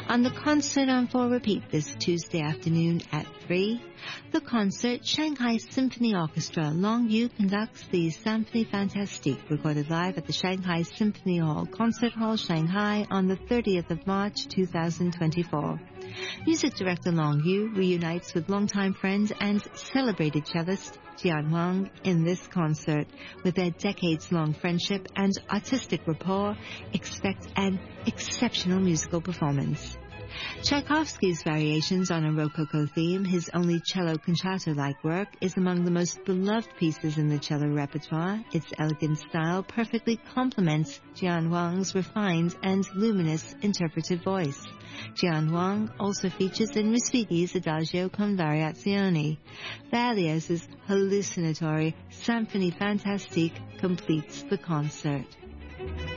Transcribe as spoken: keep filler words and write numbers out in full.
On the concert on for repeat this Tuesday afternoon at three, the concert Shanghai Symphony Orchestra Longyu conducts the Symphonie Fantastique, recorded live at the Shanghai Symphony Hall, Concert Hall, Shanghai on the thirtieth of March two thousand twenty-four. Music director Long Yu reunites with longtime friend and celebrated cellist Jian Wang in this concert. With their decades-long friendship and artistic rapport, expect an exceptional musical performance. Tchaikovsky's Variations on a Rococo Theme, his only cello concerto-like work, is among the most beloved pieces in the cello repertoire. Its elegant style perfectly complements Jian Wang's refined and luminous interpretive voice. Jian Wang also features in Respighi's Adagio con Variazioni. Berlioz's hallucinatory Symphonie Fantastique completes the concert.